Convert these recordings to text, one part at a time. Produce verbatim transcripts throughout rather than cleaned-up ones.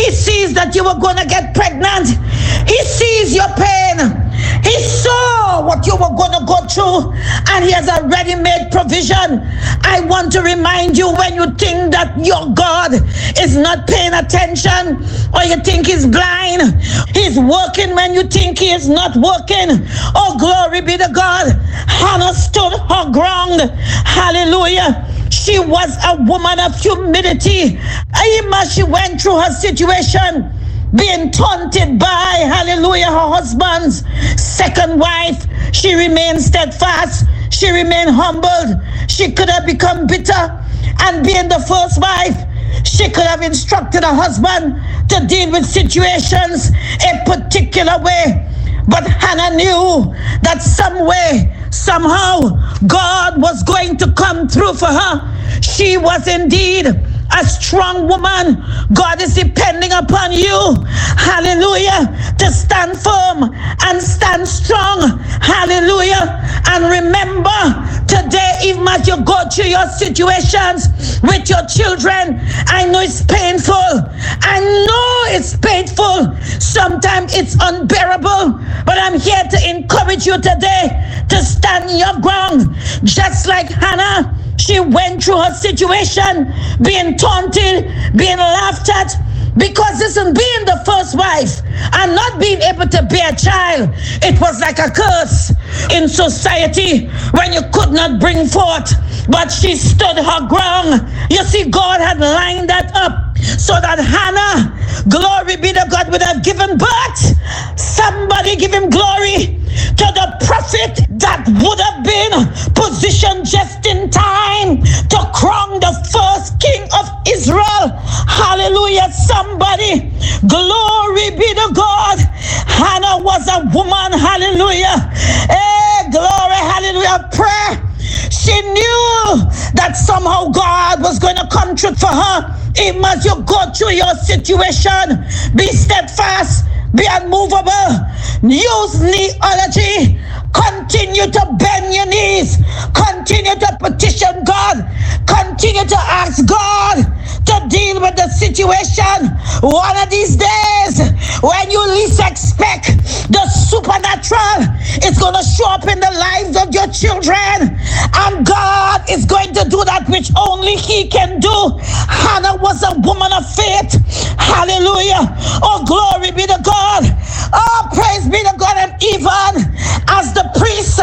He sees that you were going to get pregnant. He sees your pain. He saw what you were going to go through, and he has already made provision. I want to remind you, when you think that your God is not paying attention, or you think he's blind, he's working when you think he is not working. Oh, glory be to God. Hannah stood her ground. Hallelujah. She was a woman of humility. Even as she went through her situation, being taunted by, hallelujah, her husband's second wife, she remained steadfast. She remained humbled. She could have become bitter, and being the first wife, she could have instructed her husband to deal with situations a particular way. But Hannah knew that some way, somehow, God was going to come through for her. She was indeed a strong woman. God is depending upon you, hallelujah, to stand firm and stand strong, hallelujah. And remember, today, even as you go through your situations with your children, I know it's painful. I know it's painful. Sometimes it's unbearable, but I'm here to encourage you today to stand your ground. Just like Hannah, she went through her situation, being taunted, being laughed at, because listen, being the first wife and not being able to bear a child, it was like a curse in society when you could not bring forth. But she stood her ground. You see, God had lined that up so that Hannah, glory be to God, would have given birth. Somebody give him glory to the prophet that would have been positioned just in time to crown the first king of Israel. Hallelujah. Somebody, glory be to God. Hannah was a woman, hallelujah. Hey, glory, hallelujah. Prayer. She knew that somehow God was going to come through for her. Even as you go through your situation, be steadfast, be unmovable, use neology, continue to bend your knees, continue to petition God, continue to ask God to deal with the situation. One of these days, when you least expect, the supernatural is going to show up in the lives of your children, and God is going to do that which only he can do. Hannah was a woman of faith. Hallelujah. Oh, glory be to God. Oh, praise be to God. And even as the priest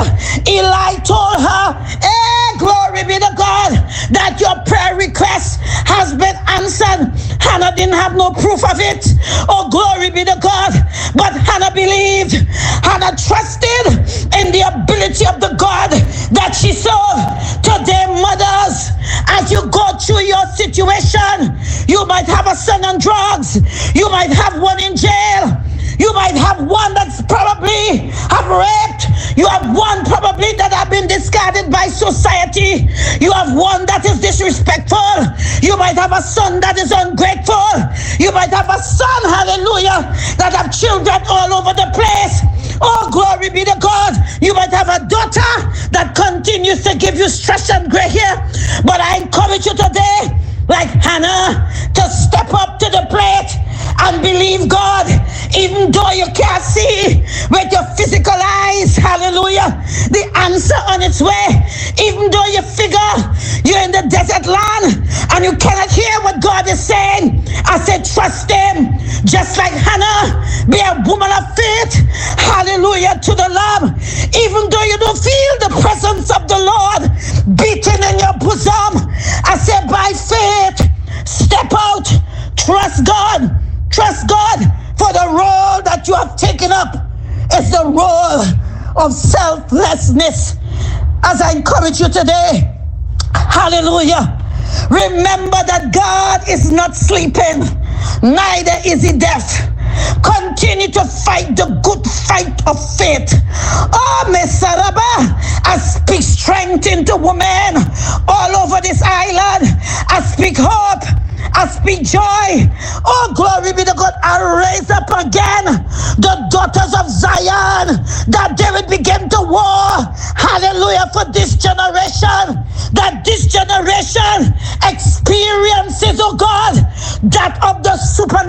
Eli told her, hey, glory be to God, that your prayer request has been answered. Hannah didn't have no proof of it. Oh, glory be to God. But Hannah believed. Hannah trusted in the ability of the God that she served. Today, mothers, as you go through your situation, you might have a son on drugs. You might have one in jail. You might have one that's probably have raped. You have one probably that have been discarded by society. You have one that is disrespectful. You might have a son that is ungrateful. You might have a son, hallelujah, that have children all over the place. Oh, glory be to God. You might have a daughter that continues to give you stress and gray hair. But I encourage you today, like Hannah, to step up to the plate and believe God, even though you can't see with your physical eyes, hallelujah, the answer on its way. Even though you figure you're in the desert land and you cannot hear what God is saying, I said trust him. Just like Hannah, be a woman of faith, hallelujah, to the Lamb. Even though you don't feel the presence of the Lord beating in your bosom, I said by faith, step out, trust God. Trust God for the role that you have taken up. It's the role of selflessness. As I encourage you today, hallelujah, remember that God is not sleeping, neither is he deaf. Continue to fight the good fight of faith. Oh, Mesaraba, I speak strength into women all over this island. I speak hope. I speak joy. Oh, glory be to God. I raise up again the daughters of Zion, that they will begin to war. Hallelujah, for this generation. That this generation experiences, oh God, that of the supernatural.